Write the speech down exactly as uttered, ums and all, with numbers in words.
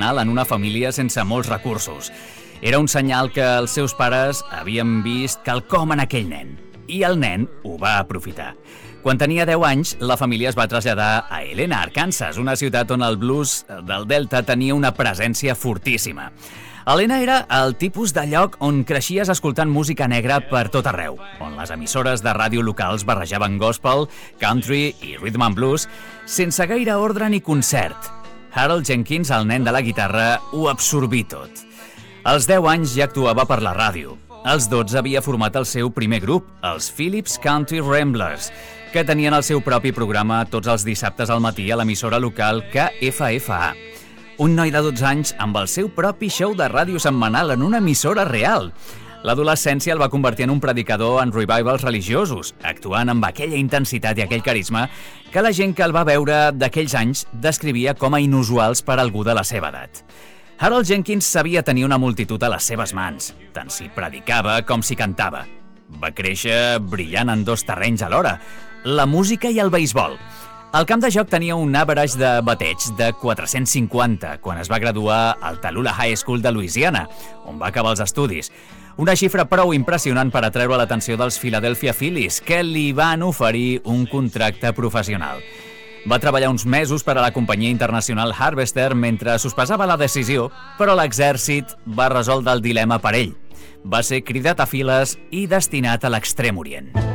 setmanal en una família sense molts recursos. Era un senyal que els seus pares havien vist quelcom en aquell nen, i el nen ho va aprofitar. Quan tenia deu anys, la família es va traslladar a Helena, Arkansas, una ciutat on el blues del Delta tenia una presència fortíssima. Helena era el tipus de lloc on creixies escoltant música negra per tot arreu, on les emissores de ràdio locals barrejaven gospel, country i rhythm and blues sense gaire ordre ni concert. Harold Jenkins, el nen de la guitarra, ho absorbí tot. Als deu anys ja actuava per la ràdio. Als dotze havia format el seu primer grup, els Phillips Country Ramblers, que tenien el seu propi programa tots els dissabtes al matí a l'emissora local K F F A. Un noi de dotze anys amb el seu propi show de ràdio setmanal en una emissora real. L'adolescència el va convertir en un predicador en revivals religiosos, actuant amb aquella intensitat i aquell carisma que la gent que el va veure d'aquells anys descrivia com a inusuals per algú de la seva edat. Harold Jenkins sabia tenir una multitud a les seves mans, tant si predicava com si cantava. Va créixer brillant en dos terrenys alhora, la música i el beisbol. El camp de joc tenia un average de bateig de quatre-cents cinquanta quan es va graduar al Tallulah High School de Louisiana, on va acabar els estudis. Una xifra prou impressionant per atreure l'atenció dels Philadelphia Phillies, que li van oferir un contracte professional. Va treballar uns mesos per a la companyia internacional Harvester mentre sospesava la decisió, però l'exèrcit va resoldre el dilema per ell. Va ser cridat a files i destinat a l'Extrem Orient.